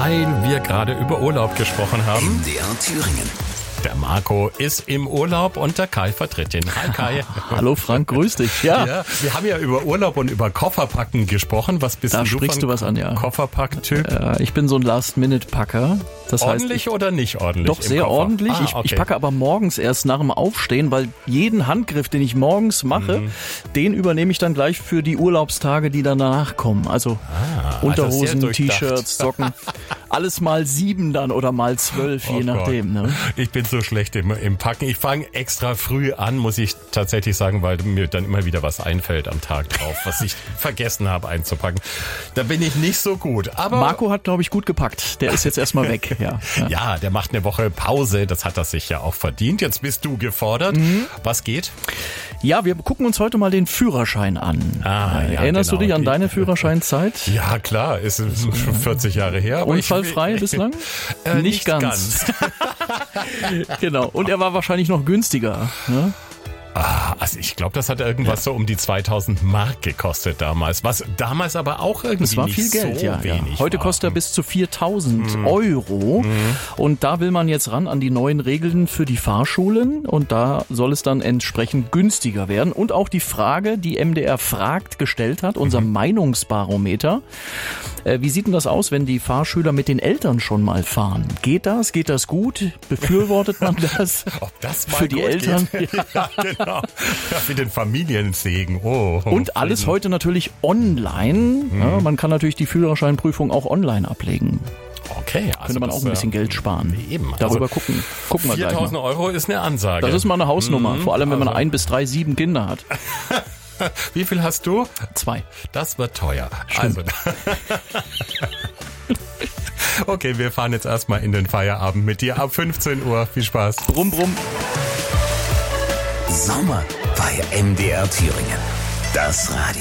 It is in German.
weil wir gerade über Urlaub gesprochen haben. MDR Thüringen. Der Marco ist im Urlaub und der Kai vertritt ihn. Hi Kai. Hallo Frank, grüß dich. Ja, Wir haben ja über Urlaub und über Kofferpacken gesprochen. Was bist da du sprichst du was an, ja. Kofferpack-Typ? Ich bin so ein Last-Minute-Packer. Das Ordentlich heißt, oder nicht ordentlich? doch sehr Koffer? ordentlich. Okay. Ich packe aber morgens erst nach dem Aufstehen, weil jeden Handgriff, den ich morgens mache, den übernehme ich dann gleich für die Urlaubstage, die danach kommen. Also Unterhosen, also sehr durchdacht. T-Shirts, Socken. Alles mal 7 dann oder mal 12, je nachdem. Ne? Ich bin so schlecht im Packen. Ich fange extra früh an, muss ich tatsächlich sagen, weil mir dann immer wieder was einfällt am Tag drauf, was ich vergessen habe einzupacken. Da bin ich nicht so gut. Aber Marco hat, glaube ich, gut gepackt. Der ist jetzt erstmal weg. Ja, der macht eine Woche Pause. Das hat er sich ja auch verdient. Jetzt bist du gefordert. Was geht? Ja, wir gucken uns heute mal den Führerschein an. Erinnerst du dich an deine Führerscheinzeit? Ja, klar. Ist schon 40 Jahre her. Aber Unfallfrei bislang? Nicht ganz. Genau. Und er war wahrscheinlich noch günstiger. Ne? Also ich glaube, das hat irgendwas so um die 2000 Mark gekostet damals. Was damals aber auch irgendwie das war nicht viel Geld, so ja. wenig Heute war. kostet er bis zu 4.000 Euro. Und da will man jetzt ran an die neuen Regeln für die Fahrschulen. Und da soll es dann entsprechend günstiger werden. Und auch die Frage, die MDR fragt, gestellt hat, unser Meinungsbarometer. Wie sieht denn das aus, wenn die Fahrschüler mit den Eltern schon mal fahren? Geht das? Geht das gut? Befürwortet man das? Ob das mal für die gut Eltern? Geht? Ja, genau. Ja, für den Familiensegen. Und alles heute natürlich online. Ja, man kann natürlich die Führerscheinprüfung auch online ablegen. Okay. Also Könnte man auch ein bisschen Geld sparen. Eben. Darüber gucken wir gleich 4.000 mal. Euro ist eine Ansage. Das ist mal eine Hausnummer. Vor allem, wenn man 1 bis 3, 7 Kinder hat. Wie viel hast du? 2. Das wird teuer. Stimmt. Also, okay, wir fahren jetzt erstmal in den Feierabend mit dir ab 15 Uhr. Viel Spaß. Brumm, brumm. Sommer bei MDR Thüringen. Das Radio.